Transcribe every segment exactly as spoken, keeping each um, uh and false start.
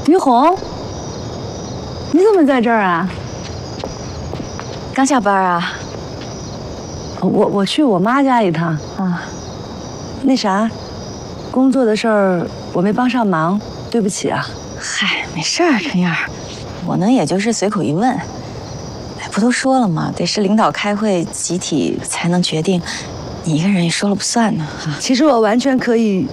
于红，你怎么在这儿啊？ 刚下班啊。 我我去我妈家一趟啊。那啥，工作的事儿我没帮上忙，对不起啊。 嗨，没事儿，春燕儿，我呢也就是随口一问。哎，不都说了吗？得是领导开会，集体才能决定，你一个人也说了不算呢。啊， 其实我完全可以。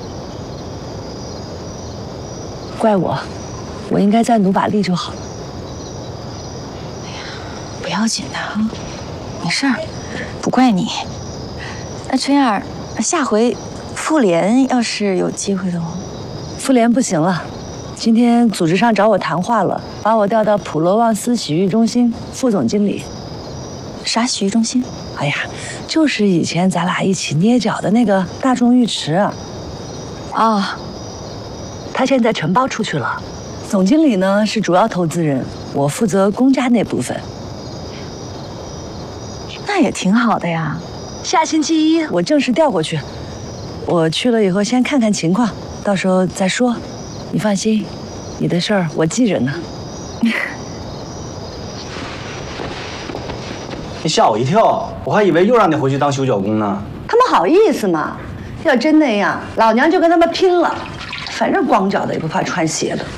怪我，我应该再努把力就好了。 哎呀，不要紧的啊，没事儿，不怪你。那春燕儿，下回妇联要是有机会的话， 妇联不行了，今天组织上找我谈话了，把我调到普罗旺斯洗浴中心副总经理。 啥洗浴中心？ 哎呀，就是以前咱俩一起捏脚的那个大众浴池啊。 啊。 他现在承包出去了，总经理呢是主要投资人，我负责公家那部分。 那也挺好的呀。 下星期一我正式调过去，我去了以后先看看情况，到时候再说。你放心，你的事儿我记着呢。 你吓我一跳，我还以为又让你回去当修脚工呢。 他们好意思吗？要真那样，老娘就跟他们拼了。 反正光脚的也不怕穿鞋的，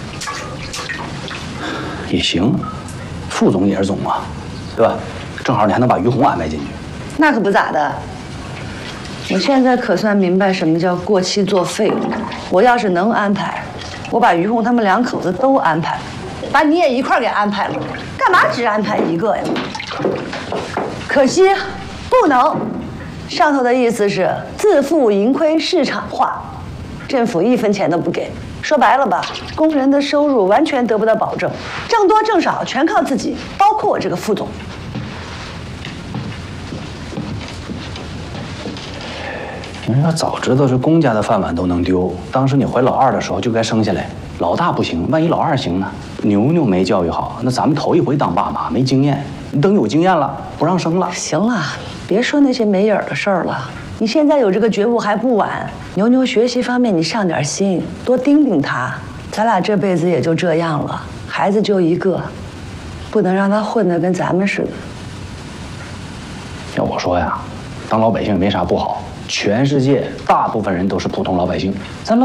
也行，副总也是总嘛，对吧？正好你还能把于红安排进去， 那可不咋的。我现在可算明白什么叫过期作废了。我要是能安排，我把于红他们两口子都安排，把你也一块给安排了。干嘛只安排一个呀？可惜不能。上头的意思是自负盈亏，市场化。 政府一分钱都不给，说白了吧，工人的收入完全得不到保证，挣多挣少全靠自己，包括我这个副总。 你说要早知道这公家的饭碗都能丢，当时你怀老二的时候就该生下来。老大不行，万一老二行呢？牛牛没教育好，那咱们头一回当爸妈，没经验。你等有经验了，不让生了。 行了，别说那些没影儿的事儿了。 你现在有这个觉悟还不晚，牛牛学习方面你上点心，多盯盯他。咱俩这辈子也就这样了，孩子就一个，不能让他混得跟咱们似的。 要我说呀，当老百姓没啥不好，全世界大部分人都是普通老百姓，咱老。